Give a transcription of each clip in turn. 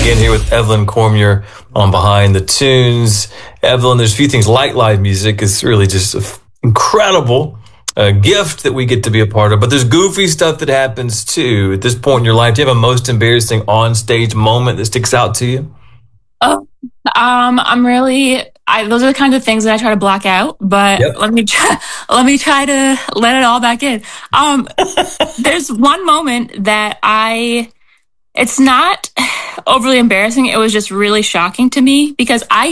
again here with Evelyn Cormier on Behind the Tunes. Evelyn, there's a few things like live music. It's really just an incredible gift that we get to be a part of. But there's goofy stuff that happens too. At this point in your life, do you have a most embarrassing on-stage moment that sticks out to you? Those are the kinds of things that I try to block out, but let me try to let it all back in. There's one moment that it's not overly embarrassing. It was just really shocking to me because I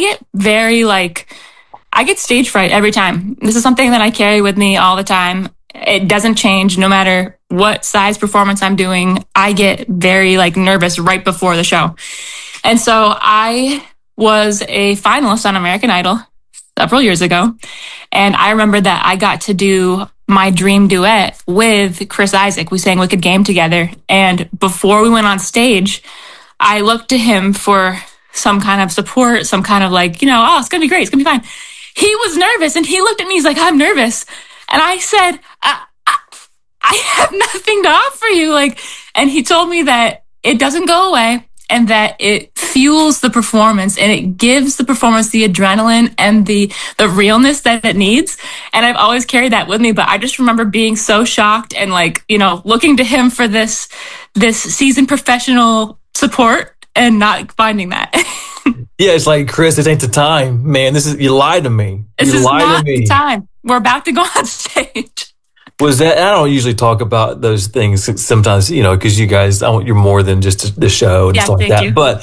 get stage fright every time. This is something that I carry with me all the time. It doesn't change no matter what size performance I'm doing. I get very nervous right before the show. And so I was a finalist on American Idol several years ago. And I remember that I got to do my dream duet with Chris Isaak. We sang Wicked Game together. And before we went on stage, I looked to him for some kind of support, some kind of it's going to be great. It's going to be fine. He was nervous and he looked at me. He's like, I'm nervous. And I said, I have nothing to offer you. And he told me that it doesn't go away and that it fuels the performance and it gives the performance the adrenaline and the realness that it needs. And I've always carried that with me, but I just remember being so shocked and looking to him for this seasoned professional support and not finding that. Yeah, it's like, Chris, this ain't the time, man. You lied to me. This is not the time. We're about to go on stage. Was that, I don't usually talk about those things sometimes, because you guys, you're more than just the show and stuff like that. You. But,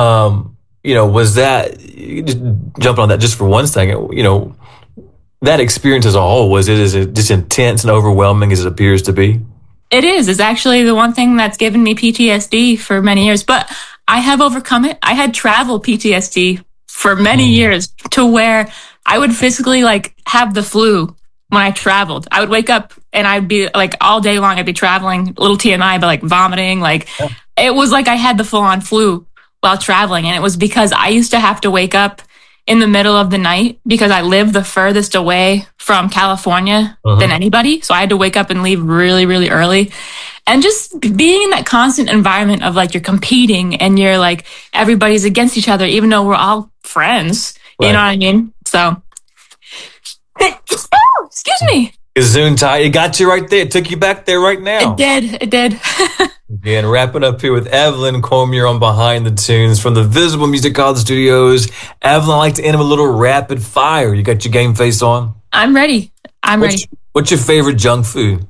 was that, just jumping on that just for one second, that experience as a whole, is it just intense and overwhelming as it appears to be? It is. It's actually the one thing that's given me PTSD for many years, but I have overcome it. I had travel PTSD for many years to where I would physically have the flu when I traveled. I would wake up and I'd be all day long, I'd be traveling, a little TMI, but vomiting. It was like I had the full on flu while traveling. And it was because I used to have to wake up in the middle of the night because I live the furthest away from California than anybody. So I had to wake up and leave really, really early. And just being in that constant environment of you're competing and you're everybody's against each other, even though we're all friends. Right. You know what I mean? So, excuse me. Gesundheit, it got you right there. It took you back there right now. It did. Again, wrapping up here with Evelyn Cormier on Behind the Tunes from the Visible Music Hall Studios. Evelyn, I like to end with a little rapid fire. You got your game face on? I'm ready. Ready. What's your favorite junk food?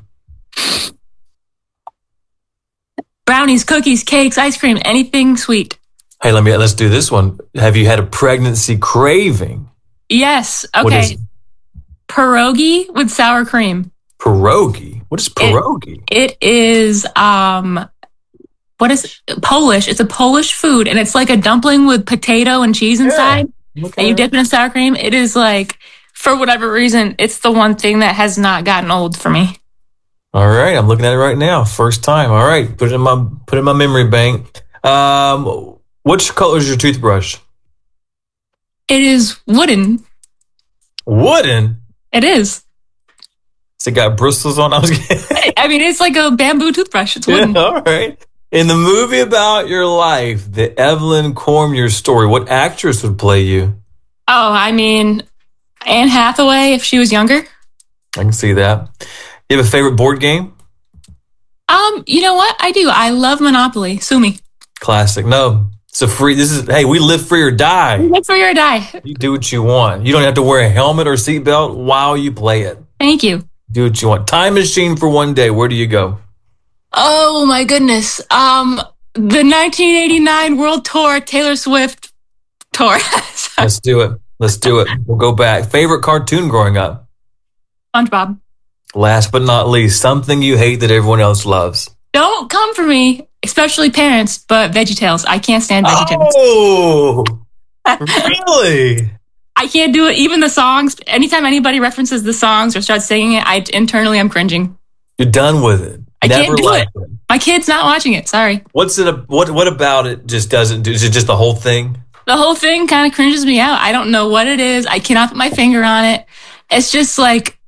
Brownies, cookies, cakes, ice cream, anything sweet. Hey, let's do this one. Have you had a pregnancy craving? Yes. Okay. Pierogi with sour cream. Pierogi? What is pierogi? It is what is Polish? It's a Polish food, and it's like a dumpling with potato and cheese inside. Okay. And you dip it in sour cream. It is for whatever reason, it's the one thing that has not gotten old for me. All right, I'm looking at it right now. First time. All right, put it in my memory bank. Which color is your toothbrush? It is wooden. Wooden? It is. So it got bristles on? It's like a bamboo toothbrush. It's wooden. Yeah, all right. In the movie about your life, the Evelyn Cormier story, what actress would play you? Oh, Anne Hathaway if she was younger. I can see that. You have a favorite board game? You know what? I do. I love Monopoly. Sue me. Classic. No. So free. Hey, we live free or die. We live free or die. You do what you want. You don't have to wear a helmet or seatbelt while you play it. Thank you. Do what you want. Time machine for one day. Where do you go? Oh my goodness. The 1989 World Tour, Taylor Swift tour. Let's do it. We'll go back. Favorite cartoon growing up? SpongeBob. Last but not least, something you hate that everyone else loves. Don't come for me, especially parents, but VeggieTales. I can't stand VeggieTales. Oh, really? I can't do it. Even the songs, anytime anybody references the songs or starts singing it, I'm cringing. You're done with it. I can't do it. My kid's not watching it. Sorry. What about it just doesn't do? Is it just the whole thing? The whole thing kind of cringes me out. I don't know what it is. I cannot put my finger on it. It's just